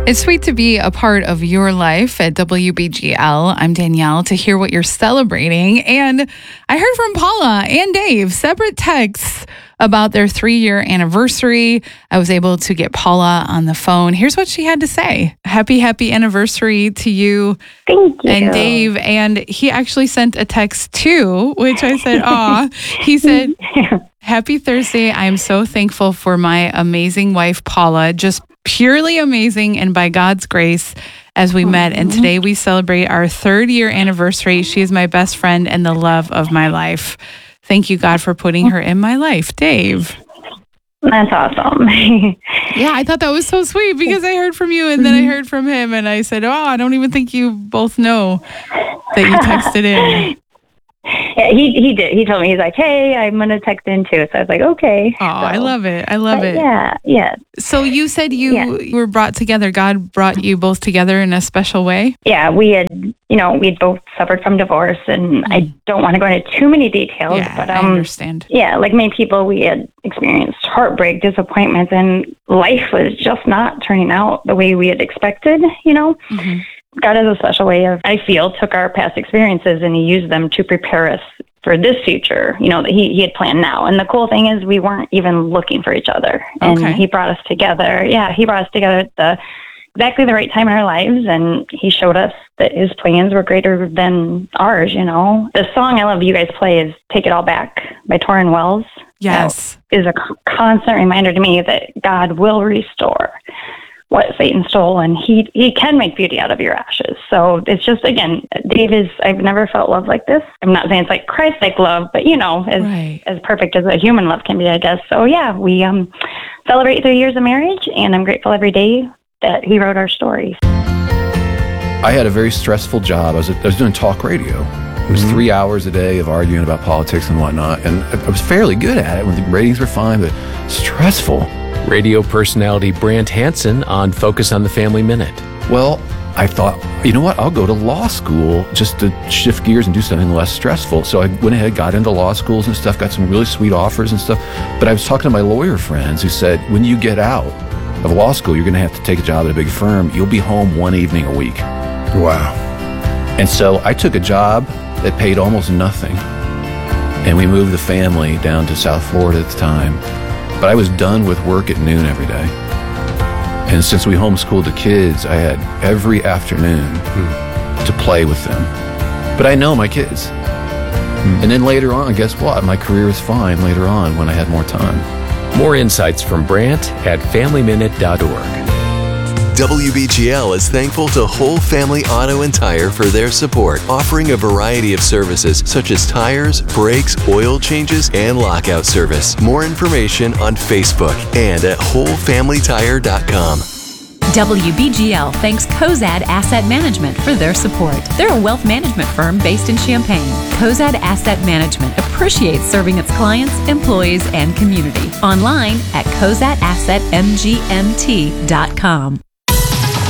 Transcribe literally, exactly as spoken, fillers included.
It's sweet to be a part of your life at W B G L. I'm Danielle to hear what you're celebrating. And I heard from Paula and Dave, separate texts about their three-year anniversary. I was able to get Paula on the phone. Here's what she had to say. Happy, happy anniversary to you. Thank you. And Dave. And he actually sent a text too, which I said, aw. He said, happy Thursday. I am so thankful for my amazing wife, Paula. Just purely amazing and by God's grace as we met. And today we celebrate our third year anniversary. She is my best friend and the love of my life. Thank you, God, for putting her in my life. Dave. That's awesome. Yeah, I thought that was so sweet because I heard from you and then I heard from him and I said, oh, I don't even think you both know that you texted in. Yeah, he he did. He told me, he's like, hey, I'm going to text in too. So I was like, okay. Oh, so, I love it. I love it. Yeah, yeah. So you said you yeah. were brought together. God brought you both together in a special way? Yeah, we had, you know, we had both suffered from divorce, and mm. I don't want to go into too many details. Yeah, but, um, I understand. Yeah, like many people, we had experienced heartbreak, disappointments, and life was just not turning out the way we had expected, you know? Mm-hmm. God has a special way of, I feel, took our past experiences and he used them to prepare us for this future, you know, that he, he had planned now. And the cool thing is we weren't even looking for each other. And okay. he brought us together. Yeah, he brought us together at the exactly the right time in our lives. And he showed us that his plans were greater than ours, you know. The song I love you guys play is Take It All Back by Torrin Wells. Yes. That is a constant reminder to me that God will restore what Satan stole, and he he can make beauty out of your ashes. So it's just, again, Dave is, I've never felt love like this. I'm not saying it's like Christ-like love, but, you know, as right. as perfect as a human love can be, I guess. So, yeah, we um celebrate three years of marriage, and I'm grateful every day that he wrote our story. I had a very stressful job. I was, I was doing talk radio. It was mm-hmm. three hours a day of arguing about politics and whatnot, and I was fairly good at it when the ratings were fine, but stressful. Radio personality Brant Hansen on Focus on the Family Minute. Well, I thought, you know what, I'll go to law school just to shift gears and do something less stressful. So I went ahead, got into law schools and stuff, got some really sweet offers and stuff. But I was talking to my lawyer friends who said, when you get out of law school, you're going to have to take a job at a big firm. You'll be home one evening a week. Wow. And so I took a job that paid almost nothing. And we moved the family down to South Florida at the time. But I was done with work at noon every day. And since we homeschooled the kids, I had every afternoon mm. to play with them. But I know my kids. Mm. And then later on, guess what? My career was fine later on when I had more time. More insights from Brant at family minute dot org. W B G L is thankful to Whole Family Auto and Tire for their support, offering a variety of services such as tires, brakes, oil changes, and lockout service. More information on Facebook and at whole family tire dot com. W B G L thanks Cozad Asset Management for their support. They're a wealth management firm based in Champaign. Cozad Asset Management appreciates serving its clients, employees, and community. Online at cozad asset m g m t dot com.